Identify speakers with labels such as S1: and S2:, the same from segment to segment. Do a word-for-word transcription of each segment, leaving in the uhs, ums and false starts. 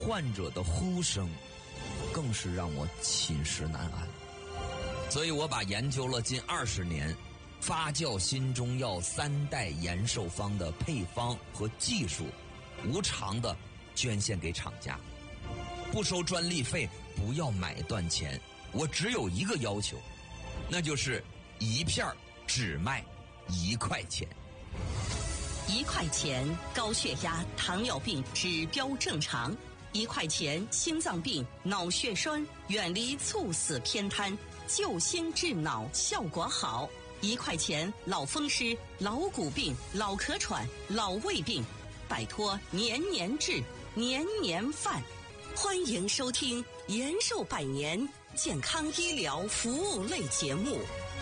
S1: 患者的呼声更是让我寝食难安。所以我把研究了近二十年发酵新中药三代延寿方的配方和技术，无偿的捐献给厂家，不收专利费，不要买断钱。我只有一个要求，那就是一片只卖一块钱。
S2: 一块钱高血压、糖尿病指标正常；一块钱心脏病、脑血栓远离猝死偏瘫，救心治脑效果好；一块钱老风湿、老骨病、老咳喘、老胃病，摆脱年年治、年年犯。欢迎收听延寿百年健康医疗服务类节目。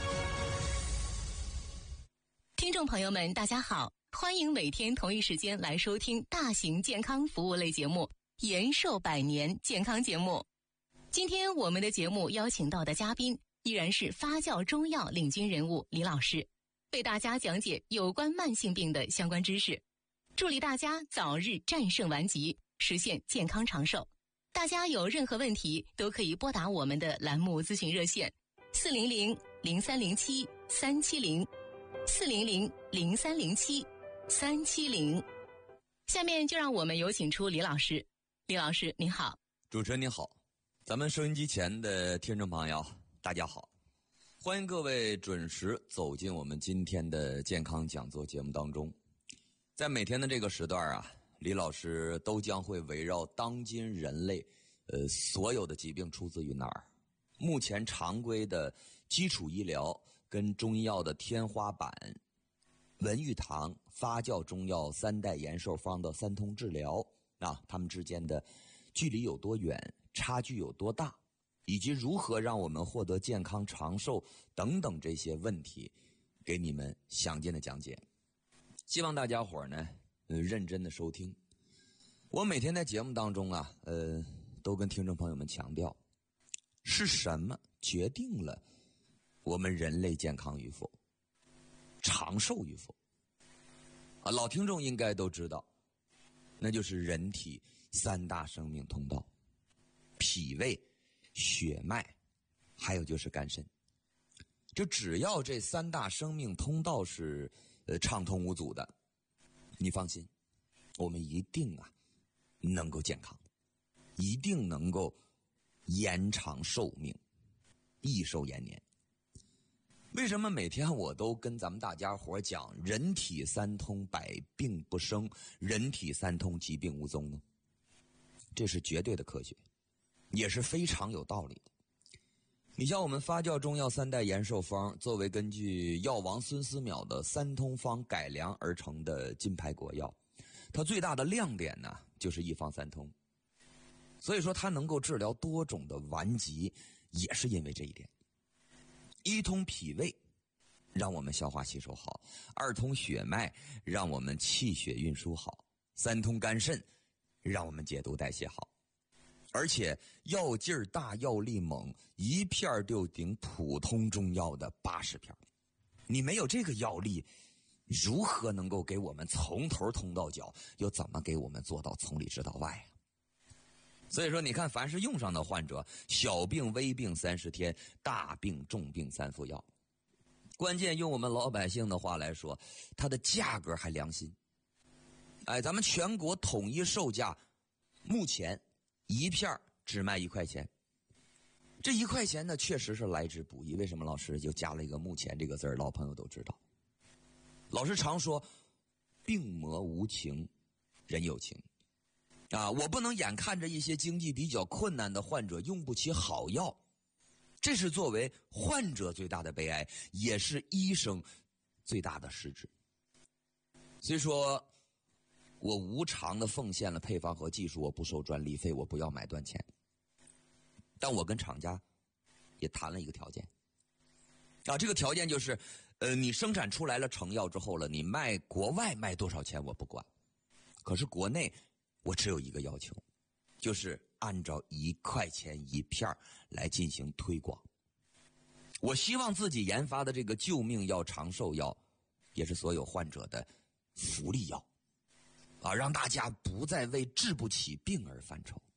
S3: 听众朋友们，大家好，欢迎每天同一时间来收听大型健康服务类节目延寿百年健康节目。今天我们的节目邀请到的嘉宾依然是发酵中药领军人物李老师，为大家讲解有关慢性病的相关知识，助力大家早日战胜顽疾，实现健康长寿。大家有任何问题都可以拨打我们的栏目咨询热线四零零零三零七三七零四零零零三零七三七零。下面就让我们有请出李老师。李老师您好。
S1: 主持人您好，咱们收音机前的听众朋友大家好，欢迎各位准时走进我们今天的健康讲座节目当中。在每天的这个时段啊，李老师都将会围绕当今人类呃所有的疾病出自于哪儿，目前常规的基础医疗跟中医药的天花板文玉堂发酵中药三代延寿方的三通治疗啊，他们之间的距离有多远，差距有多大，以及如何让我们获得健康长寿等等这些问题，给你们详尽的讲解。希望大家伙呢呃认真的收听。我每天在节目当中啊呃都跟听众朋友们强调，是什么决定了我们人类健康与否，长寿与否啊？老听众应该都知道，那就是人体三大生命通道：脾胃、血脉，还有就是肝肾。就只要这三大生命通道是呃畅通无阻的，你放心，我们一定啊能够健康，一定能够延长寿命，益寿延年。为什么每天我都跟咱们大家伙讲人体三通百病不生，人体三通疾病无踪呢？这是绝对的科学，也是非常有道理的。你像我们发酵中药三代延寿方，作为根据药王孙思邈的三通方改良而成的金牌国药，它最大的亮点呢就是一方三通，所以说它能够治疗多种的顽疾，也是因为这一点。一通脾胃，让我们消化吸收好；二通血脉，让我们气血运输好；三通肝肾，让我们解毒代谢好。而且药劲儿大，药力猛，一片就顶普通中药的八十片。你没有这个药力，如何能够给我们从头通到脚，又怎么给我们做到从里直到外啊？所以说你看，凡是用上的患者，小病微病三十天，大病重病三服药。关键用我们老百姓的话来说，它的价格还良心。哎，咱们全国统一售价目前一片只卖一块钱。这一块钱呢确实是来之不易，为什么老师就加了一个目前这个字儿？老朋友都知道，老师常说病魔无情，人有情啊！我不能眼看着一些经济比较困难的患者用不起好药，这是作为患者最大的悲哀，也是医生最大的失职。所以说我无偿的奉献了配方和技术，我不收专利费，我不要买断钱。但我跟厂家也谈了一个条件啊，这个条件就是呃，你生产出来了成药之后了，你卖国外卖多少钱我不管，可是国内我只有一个要求，就是按照一块钱一片来进行推广。我希望自己研发的这个救命药、长寿药，也是所有患者的福利药。 啊，让大家不再为治不起病而犯愁。